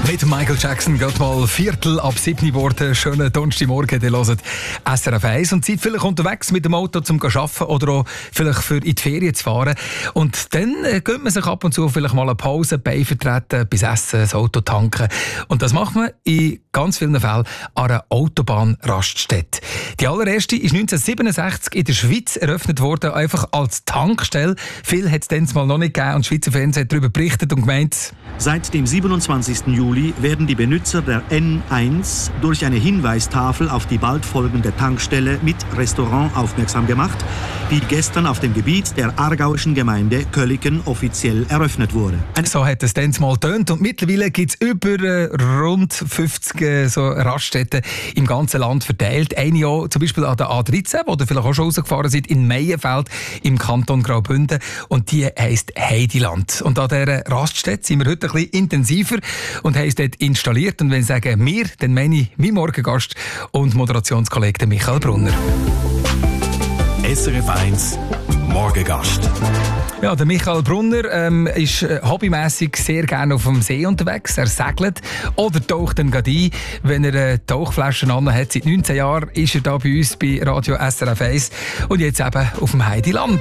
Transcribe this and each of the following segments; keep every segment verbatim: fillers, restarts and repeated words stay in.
Mit Michael Jackson geht mal Viertel ab sieben geworden. Schönen Donnerstagmorgen, ihr hört S R F eins und seid vielleicht unterwegs mit dem Auto zum Arbeiten oder auch vielleicht für in die Ferien zu fahren. Und dann äh, gönnt man sich ab und zu vielleicht mal eine Pause, Bein vertreten, bis Essen, das Auto tanken. Und das macht man in ganz vielen Fällen an einer Autobahnraststätte. Die allererste ist neunzehnhundertsiebenundsechzig in der Schweiz eröffnet worden, einfach als Tankstelle. Viel hat es dann mal noch nicht gegeben und das Schweizer Fernsehen hat darüber berichtet und gemeint, seit dem siebenundzwanzigsten Juli werden die Benutzer der N eins durch eine Hinweistafel auf die bald folgende Tankstelle mit Restaurant aufmerksam gemacht, die gestern auf dem Gebiet der aargauischen Gemeinde Köliken offiziell eröffnet wurde. So hat es dann mal getönt und mittlerweile gibt es über äh, rund fünfzig äh, so Raststätten im ganzen Land verteilt. Eine auch zum Beispiel an der A dreizehn, wo ihr vielleicht auch schon rausgefahren seid, in Meienfeld im Kanton Graubünden. Und die heisst Heidiland. Und an dieser Raststätte sind wir heute ein bisschen intensiver und haben es dort installiert. Und wenn ich sage «wir», dann meine ich mein Morgengast und Moderationskollege Michael Brunner. S R F eins Morgengast. Ja, der Michael Brunner ähm, ist äh, hobbymässig sehr gerne auf dem See unterwegs. Er segelt oder taucht dann gerade ein, wenn er äh, Tauchflaschen an hat. Seit neunzehn Jahren ist er da bei uns bei Radio S R F eins und jetzt eben auf dem Heidiland.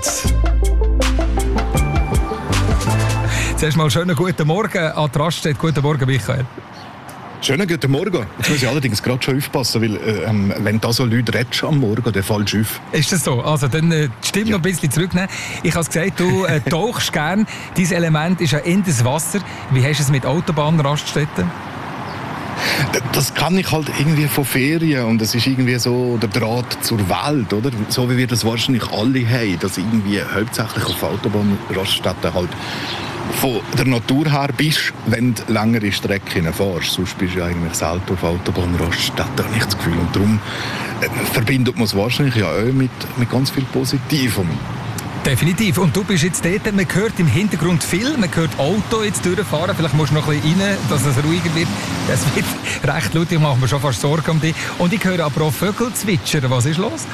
Zuerst mal schönen guten Morgen an die Raststätte. Guten Morgen, Michael. Schönen guten Morgen. Jetzt muss ich allerdings gerade schon aufpassen, weil ähm, wenn da so Leute redest am Morgen, dann fällst du auf. Ist das so? Also dann äh, die Stimme ja. noch ein bisschen zurücknehmen. Ich habe gesagt, du äh, tauchst gerne. Dein Element ist ja in das Wasser. Wie hast du es mit Autobahnraststätten? Das kann ich halt irgendwie von Ferien und es ist irgendwie so der Draht zur Welt, oder? So wie wir das wahrscheinlich alle haben, dass irgendwie hauptsächlich auf Autobahnraststätten halt von der Natur her bist, wenn du längere Strecken fährst. Sonst bist du ja eigentlich selten auf Autobahnraststätten, habe ich das Gefühl. Und darum äh, verbindet man es wahrscheinlich ja auch mit, mit ganz viel Positivem. Definitiv. Und du bist jetzt dort, man hört im Hintergrund viel, man hört Auto jetzt durchfahren, vielleicht musst du noch ein bisschen rein, dass es ruhiger wird. Es wird recht laut, ich mache mir schon fast Sorgen um dich. Und ich höre aber auch Vögel zwitschern. Was ist los?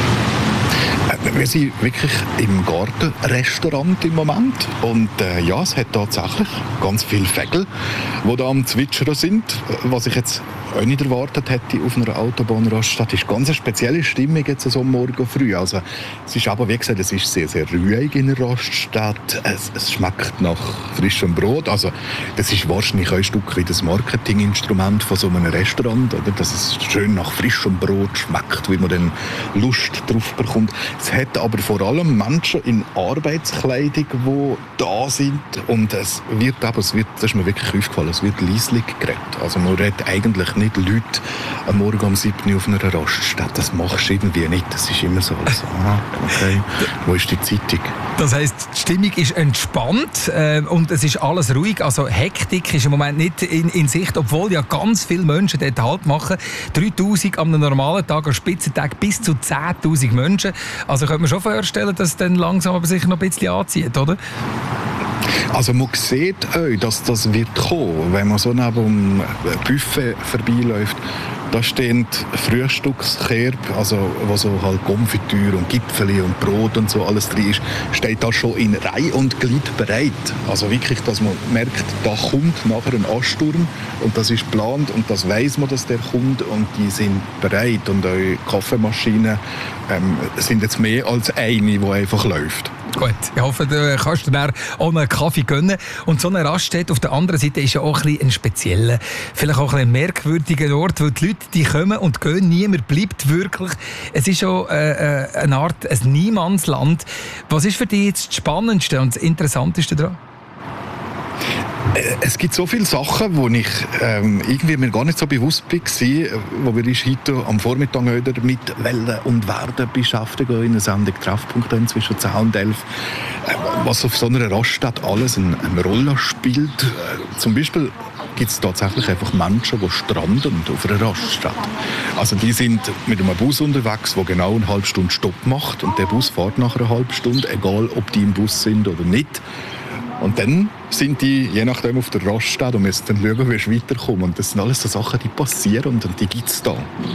Wir sind wirklich im Gartenrestaurant im Moment und äh, ja, es hat tatsächlich ganz viele Vögel, die da am Zwitschern sind, was ich jetzt auch nicht erwartet hätte auf einer Autobahnraststätte. Es ist ganz eine spezielle Stimmung jetzt so am Morgen früh. Also, es ist aber, wie gesagt, es ist sehr, sehr ruhig in der Raststätte. Es, es schmeckt nach frischem Brot. Also, das ist wahrscheinlich ein Stück wie das Marketinginstrument von so einem Restaurant, oder? Dass es schön nach frischem Brot schmeckt, wie man dann Lust drauf bekommt. Es hat aber vor allem Menschen in Arbeitskleidung, die da sind. Und es wird aber, es wird, das ist mir wirklich aufgefallen, es wird leislich geredet. Also, man redet eigentlich nicht Leute am Morgen um sieben Uhr auf einer Raststätte. Das machst du irgendwie nicht. Das ist immer so. Also, aha, okay. Wo ist die Zeitung? Das heisst, die Stimmung ist entspannt äh, und es ist alles ruhig. Also Hektik ist im Moment nicht in, in Sicht, obwohl ja ganz viele Menschen dort Halt machen. dreitausend am normalen Tag, am Spitzentag bis zu zehntausend Menschen. Also könnte man schon vorstellen, dass es dann langsam aber sicher noch ein bisschen anzieht, oder? Also man sieht auch, dass das wird kommen, wenn man so neben dem Buffet vorbeiläuft. Da stehen Frühstückskerb, also wo so halt Konfitüre und Gipfeli und Brot und so alles drin ist, steht da schon in Reihe und Glied bereit. Also wirklich, dass man merkt, da kommt nachher ein Ansturm und das ist geplant und das weiss man, dass der kommt und die sind bereit. Und auch Kaffeemaschinen ähm, sind jetzt mehr als eine, die einfach läuft. Gut, ich hoffe, du kannst dir dann auch einen Kaffee gönnen. Und so eine Raststätte auf der anderen Seite ist ja auch ein, bisschen ein spezieller, vielleicht auch ein, ein merkwürdiger Ort, weil die Leute die kommen und gehen, niemand bleibt wirklich. Es ist schon äh, äh, eine Art ein Niemandsland. Was ist für dich jetzt das Spannendste und das Interessanteste daran? Es gibt so viele Sachen, wo ich ähm, irgendwie mir gar nicht so bewusst war, wo wir uns heute am Vormittag wieder mit Wellen und Werden beschäftigen in der Sendung Treffpunkt zwischen zehn und elf. Äh, was auf so einer Raststätte alles eine, eine Rolle spielt. Äh, zum Beispiel gibt es tatsächlich einfach Menschen, die stranden auf einer Raststätte. Also die sind mit einem Bus unterwegs, der genau eine halbe Stunde Stopp macht und der Bus fährt nach einer halben Stunde, egal ob die im Bus sind oder nicht. Und dann sind die, je nachdem, auf der Raststätte und müssen dann schauen, wie sie weiterkommen. Und das sind alles so Sachen, die passieren und die gibt es da.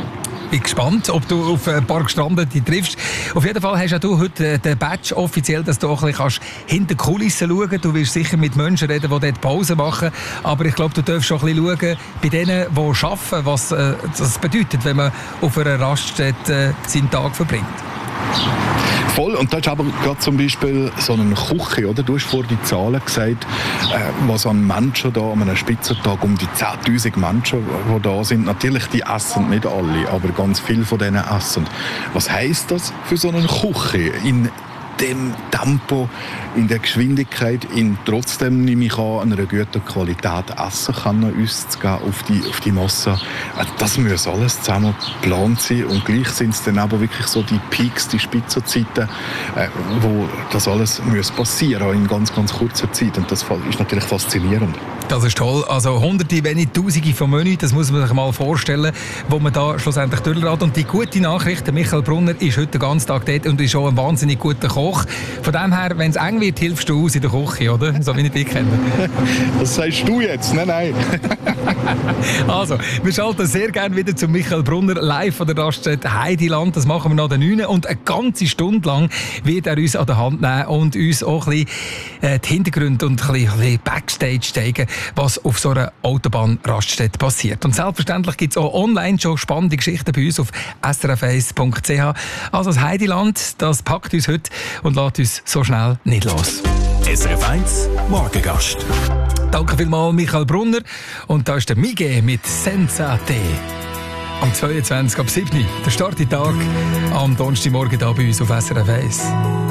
bin gespannt, ob du auf ein paar Gestrandete triffst. Auf jeden Fall hast du heute den Badge offiziell, dass du auch ein bisschen hinter die Kulissen schauen kannst. Du wirst sicher mit Menschen reden, die dort Pause machen. Aber ich glaube, du darfst auch ein bisschen schauen bei denen, die arbeiten, was äh, das bedeutet, wenn man auf einer Raststätte äh, seinen Tag verbringt. Voll, und da ist aber gerade zum Beispiel so eine Küche, oder? Du hast vorhin die Zahlen gesagt, äh, was an Menschen da an einem Spitzertag, um die zehntausend Menschen, die da sind, natürlich die essen nicht alle, aber ganz viele von denen essen. Was heisst das für so eine Küche in dem Tempo, in der Geschwindigkeit, in trotzdem, nehme ich an, einer guten Qualität essen kann, uns zu geben auf die, auf die Masse. Das muss alles zusammen geplant sein und gleich sind es dann aber wirklich so die Peaks, die Spitzenzeiten, äh, wo das alles muss passieren muss, in ganz, ganz kurzer Zeit, und das ist natürlich faszinierend. Das ist toll. Also Hunderte, wenn nicht Tausende von Menü, das muss man sich mal vorstellen, wo man da schlussendlich durchlässt. Und die gute Nachricht, der Michael Brunner ist heute den ganzen Tag dort und ist auch ein wahnsinnig guter Koch. Von dem her, wenn es eng wird, hilfst du aus in der Küche, oder? So wie ich dich kenne. Das sagst du jetzt? Nein, nein. Also, wir schalten sehr gerne wieder zu Michael Brunner live von der Raststätte Heidiland. Das machen wir nach der neun. Und eine ganze Stunde lang wird er uns an der Hand nehmen und uns auch ein bisschen äh, die Hintergründe und ein bisschen, ein bisschen Backstage zeigen, was auf so einer Autobahnraststätte passiert. Und selbstverständlich gibt es auch online schon spannende Geschichten bei uns auf s r f eins punkt c h. Also das Heidiland, das packt uns heute und lässt uns so schnell nicht los. S R F eins Morgengast. Danke vielmals, Michael Brunner. Und da ist der Mige mit Sensate. Am zweiundzwanzigsten ab sieben. Der Starttag am Donnerstagmorgen hier bei uns auf S R F eins.